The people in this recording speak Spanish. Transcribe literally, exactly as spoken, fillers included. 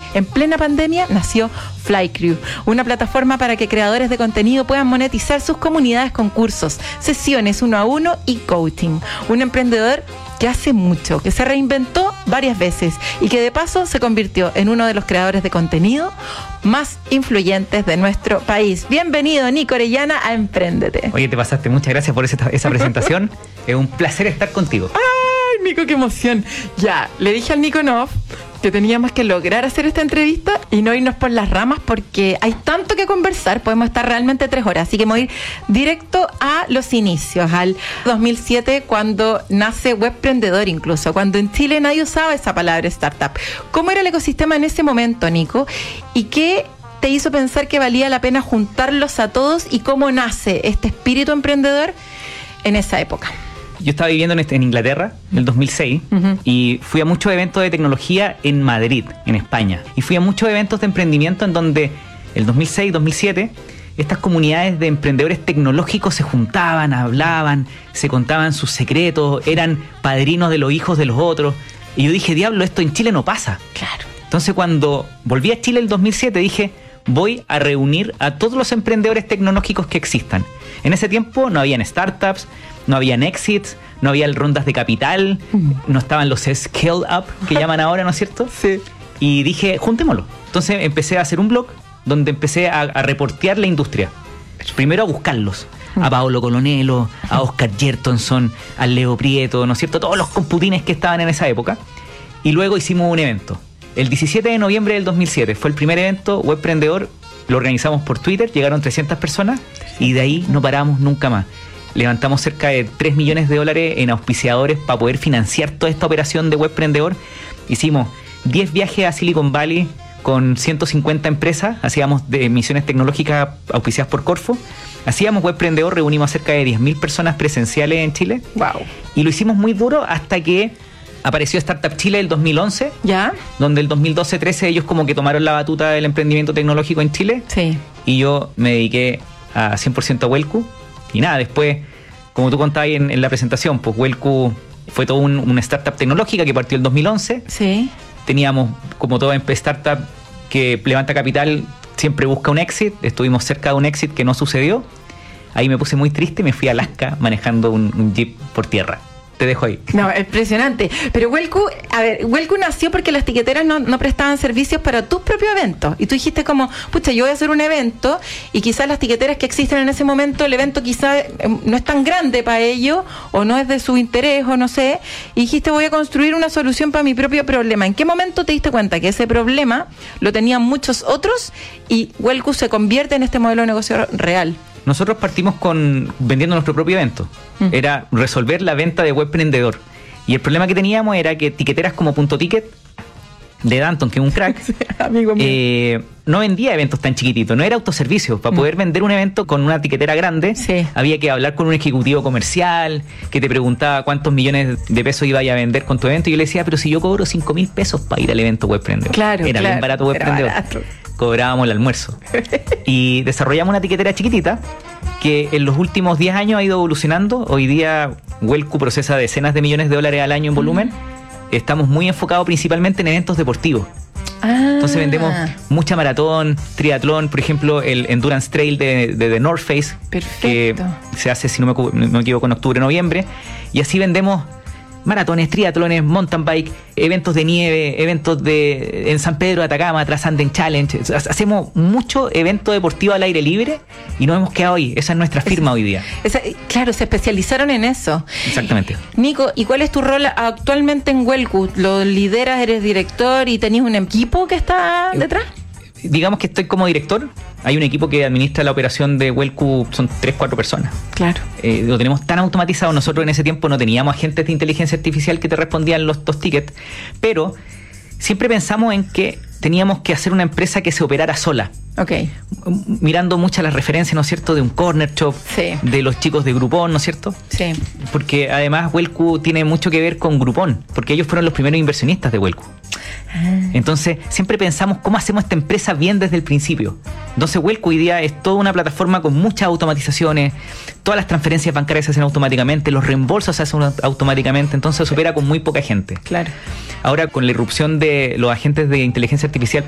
En plena pandemia nació Flycrew, una plataforma para que creadores de contenido puedan monetizar sus comunidades con cursos, sesiones uno a uno y coaching. Un emprendedor que hace mucho, que se reinventó varias veces y que de paso se convirtió en uno de los creadores de contenido más influyentes de nuestro país. Bienvenido, Nico Orellana, a Empréndete. Oye, te pasaste, muchas gracias por esa, esa presentación. Es un placer estar contigo. ¡Ay, Nico, qué emoción! Ya, le dije al Nico Noff que teníamos que lograr hacer esta entrevista y no irnos por las ramas porque hay tanto que conversar, podemos estar realmente tres horas, así que vamos a ir directo a los inicios, al dos mil siete, cuando nace Webprendedor incluso, cuando en Chile nadie usaba esa palabra startup. ¿Cómo era el ecosistema en ese momento, Nico? ¿Y qué te hizo pensar que valía la pena juntarlos a todos y cómo nace este espíritu emprendedor en esa época? Yo estaba viviendo en, en Inglaterra en el dos mil seis uh-huh. y fui a muchos eventos de tecnología en Madrid, en España. Y fui a muchos eventos de emprendimiento en donde el dos mil seis, dos mil siete, estas comunidades de emprendedores tecnológicos se juntaban, hablaban, se contaban sus secretos, eran padrinos de los hijos de los otros. Y yo dije, diablo, esto en Chile no pasa. Claro. Entonces cuando volví a Chile el dos mil siete dije, voy a reunir a todos los emprendedores tecnológicos que existan. En ese tiempo no habían startups, no habían exits, no había rondas de capital, mm. no estaban los scale up que llaman ahora, ¿no es cierto? Sí. Y dije, juntémoslo. Entonces empecé a hacer un blog donde empecé a, a reportear la industria. Primero a buscarlos. Mm. A Paolo Colonello, a Oscar Yertonson, a Leo Prieto, ¿no es cierto? Todos los computines que estaban en esa época. Y luego hicimos un evento. El diecisiete de noviembre del dos mil siete fue el primer evento Webprendedor. Lo organizamos por Twitter, llegaron trescientas personas y de ahí no paramos nunca más. Levantamos cerca de tres millones de dólares en auspiciadores para poder financiar toda esta operación de Webprendedor. Hicimos diez viajes a Silicon Valley con ciento cincuenta empresas, hacíamos de misiones tecnológicas auspiciadas por Corfo. Hacíamos Webprendedor, reunimos a cerca de diez mil personas presenciales en Chile. Wow. Y lo hicimos muy duro hasta que apareció Startup Chile el dos mil once, ¿ya? Donde el dos mil doce trece ellos como que tomaron la batuta del emprendimiento tecnológico en Chile. Sí. Y yo me dediqué a cien por ciento a Wellcu. Y nada, después, como tú contabas en, en la presentación, pues Wellcu fue todo un, una startup tecnológica que partió el dos mil once. Sí. Teníamos, como toda startup que levanta capital, siempre busca un exit. Estuvimos cerca de un exit que no sucedió. Ahí me puse muy triste y me fui a Alaska manejando un, un jeep por tierra. Te dejo ahí. No, impresionante. Pero Wellcu, a ver, Wellcu nació porque las tiqueteras no, no prestaban servicios para tus propios eventos. Y tú dijiste como, pucha, yo voy a hacer un evento y quizás las tiqueteras que existen en ese momento, el evento quizás no es tan grande para ellos o no es de su interés o no sé. Y dijiste, voy a construir una solución para mi propio problema. ¿En qué momento te diste cuenta que ese problema lo tenían muchos otros y Wellcu se convierte en este modelo de negocio real? Nosotros partimos con vendiendo nuestro propio evento. Mm. Era resolver la venta de Webprendedor. Y el problema que teníamos era que tiqueteras como Punto Ticket, de Danton, que es un crack, sí, amigo mío. Eh, no vendía eventos tan chiquititos, no era autoservicio. Para mm. poder vender un evento con una tiquetera grande, sí. había que hablar con un ejecutivo comercial que te preguntaba cuántos millones de pesos iba a vender con tu evento. Y yo le decía, pero si yo cobro cinco mil pesos para ir al evento Webprendedor. Claro, era claro, bien barato Webprendedor. Cobrábamos el almuerzo. Y desarrollamos una tiquetera chiquitita que en los últimos diez años ha ido evolucionando. Hoy día Wellcu procesa decenas de millones de dólares al año en volumen. Mm. Estamos muy enfocados principalmente en eventos deportivos. Ah. Entonces vendemos mucha maratón, triatlón, por ejemplo, el Endurance Trail de, de The North Face. Perfecto. Que se hace, si no me, no me equivoco, en octubre, noviembre. Y así vendemos maratones, triatlones, mountain bike, eventos de nieve, eventos de en San Pedro de Atacama, Transanden Challenge. Hacemos mucho evento deportivo al aire libre y nos hemos quedado ahí. Esa es nuestra firma es, hoy día. Esa, claro, se especializaron en eso. Exactamente. Nico, ¿y cuál es tu rol actualmente en Wellcu? ¿Lo lideras, eres director y tenés un equipo que está detrás? Digamos que estoy como director. Hay un equipo que administra la operación de Wellcu, son tres, cuatro personas. Claro. Eh, lo tenemos tan automatizado. Nosotros en ese tiempo no teníamos agentes de inteligencia artificial que te respondían los, los tickets, pero siempre pensamos en que teníamos que hacer una empresa que se operara sola. Ok. Mirando muchas las referencias, ¿no es cierto?, de un corner shop, sí. de los chicos de Groupon, ¿no es cierto? Sí. Porque además Wellcu tiene mucho que ver con Groupon, porque ellos fueron los primeros inversionistas de Wellcu. Ah. Entonces, siempre pensamos cómo hacemos esta empresa bien desde el principio. Entonces, Wellcu hoy día es toda una plataforma con muchas automatizaciones, todas las transferencias bancarias se hacen automáticamente, los reembolsos se hacen automáticamente, entonces se opera con muy poca gente. Claro. Ahora, con la irrupción de los agentes de inteligencia artificial